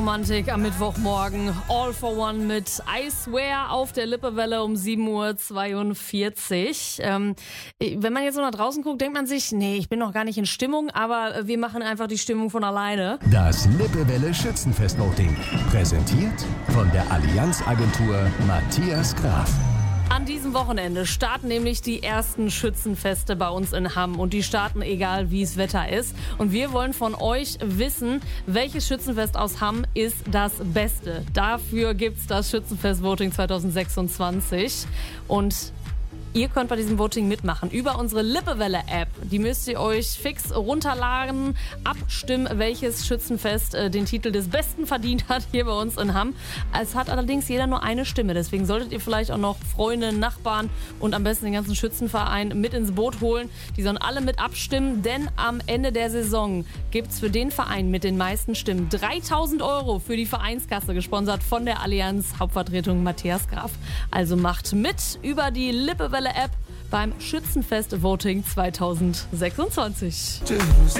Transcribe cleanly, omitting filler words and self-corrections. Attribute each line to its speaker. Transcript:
Speaker 1: Romantik am Mittwochmorgen. All for One mit I Swear auf der Lippewelle um 7.42 Uhr. Wenn man jetzt so nach draußen guckt, denkt man sich, nee, ich bin noch gar nicht in Stimmung, aber wir machen einfach die Stimmung von alleine.
Speaker 2: Das Lippewelle Schützenfest-Voting. Präsentiert von der Allianz-Agentur Matthias Graf.
Speaker 1: An diesem Wochenende starten nämlich die ersten Schützenfeste bei uns in Hamm. Und die starten egal, wie es Wetter ist. Und wir wollen von euch wissen, welches Schützenfest aus Hamm ist das Beste. Dafür gibt's das Schützenfest-Voting 2026. Und ihr könnt bei diesem Voting mitmachen über unsere Lippewelle-App. Die müsst ihr euch fix runterladen, abstimmen, welches Schützenfest den Titel des Besten verdient hat hier bei uns in Hamm. Es hat allerdings jeder nur eine Stimme, deswegen solltet ihr vielleicht auch noch Freunde, Nachbarn und am besten den ganzen Schützenverein mit ins Boot holen. Die sollen alle mit abstimmen, denn am Ende der Saison gibt's für den Verein mit den meisten Stimmen 3.000 € für die Vereinskasse, gesponsert von der Allianz Hauptvertretung Matthias Graf. Also macht mit über die Lippewelle App beim Schützenfest Voting 2026.